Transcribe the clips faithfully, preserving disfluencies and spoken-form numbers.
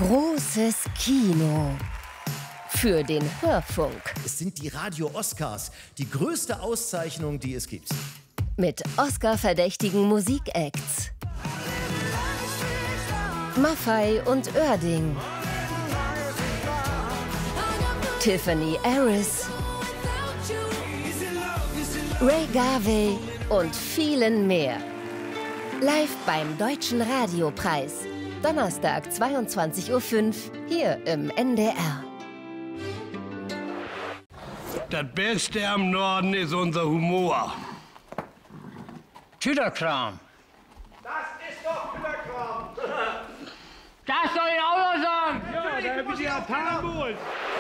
Großes Kino für den Hörfunk. Es sind die Radio-Oscars, die größte Auszeichnung, die es gibt. Mit Oscar-verdächtigen Musikacts. Maffay und Oerding. Tiffany Harris. Ray Garvey und vielen mehr. Live beim Deutschen Radiopreis. Donnerstag, zweiundzwanzig Uhr fünf, hier im N D R. Das Beste am Norden ist unser Humor. Tüterkram. Das ist doch Tüterkram. Das soll ich auch noch sagen. Ja, da habe ich die Japaner.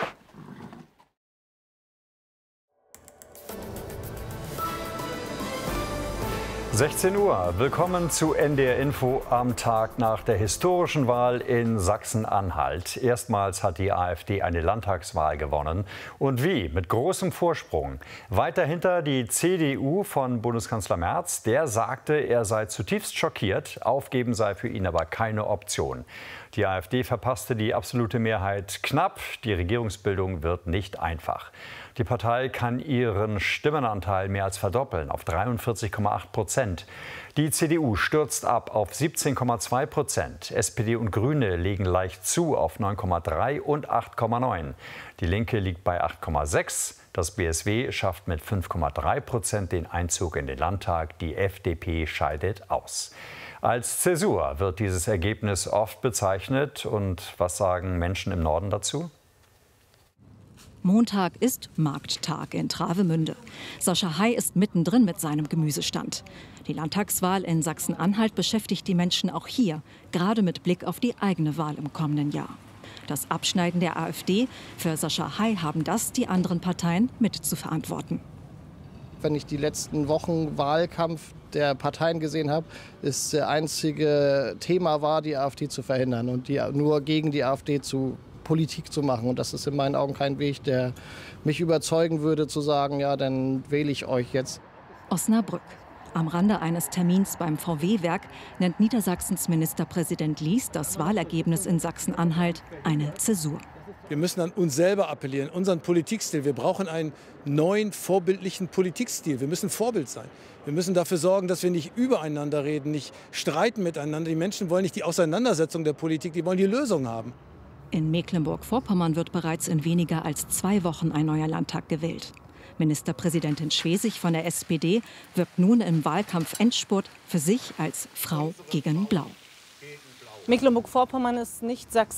sechzehn Uhr, willkommen zu N D R Info am Tag nach der historischen Wahl in Sachsen-Anhalt. Erstmals hat die AfD eine Landtagswahl gewonnen. Und wie? Mit großem Vorsprung. Weit dahinter die C D U von Bundeskanzler Merz. Der sagte, er sei zutiefst schockiert. Aufgeben sei für ihn aber keine Option. Die AfD verpasste die absolute Mehrheit knapp. Die Regierungsbildung wird nicht einfach. Die Partei kann ihren Stimmenanteil mehr als verdoppeln auf dreiundvierzig Komma acht Prozent. Die C D U stürzt ab auf siebzehn Komma zwei Prozent. S P D und Grüne legen leicht zu auf neun Komma drei und acht Komma neun. Die Linke liegt bei acht Komma sechs. Das B S W schafft mit fünf Komma drei Prozent den Einzug in den Landtag. Die F D P scheidet aus. Als Zäsur wird dieses Ergebnis oft bezeichnet. Und was sagen Menschen im Norden dazu? Montag ist Markttag in Travemünde. Sascha Hay ist mittendrin mit seinem Gemüsestand. Die Landtagswahl in Sachsen-Anhalt beschäftigt die Menschen auch hier, gerade mit Blick auf die eigene Wahl im kommenden Jahr. Das Abschneiden der AfD, für Sascha Hay haben das die anderen Parteien mit zu verantworten. Wenn ich die letzten Wochen Wahlkampf der Parteien gesehen habe, ist das einzige Thema war, die AfD zu verhindern und die, nur gegen die AfD zu Politik zu machen. Und das ist in meinen Augen kein Weg, der mich überzeugen würde, zu sagen, ja, dann wähle ich euch jetzt. Osnabrück. Am Rande eines Termins beim V W-Werk nennt Niedersachsens Ministerpräsident Lies das Wahlergebnis in Sachsen-Anhalt eine Zäsur. Wir müssen an uns selber appellieren, unseren Politikstil. Wir brauchen einen neuen, vorbildlichen Politikstil. Wir müssen Vorbild sein. Wir müssen dafür sorgen, dass wir nicht übereinander reden, nicht streiten miteinander. Die Menschen wollen nicht die Auseinandersetzung der Politik, die wollen die Lösung haben. In Mecklenburg-Vorpommern wird bereits in weniger als zwei Wochen ein neuer Landtag gewählt. Ministerpräsidentin Schwesig von der S P D wirbt nun im Wahlkampf-Endspurt für sich als Frau gegen Blau. Mecklenburg-Vorpommern ist nicht Sachsen.